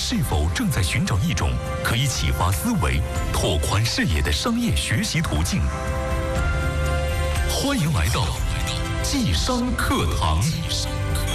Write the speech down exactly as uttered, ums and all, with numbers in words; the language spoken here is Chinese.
是否正在寻找一种可以启发思维、拓宽视野的商业学习途径？欢迎来到季商课堂。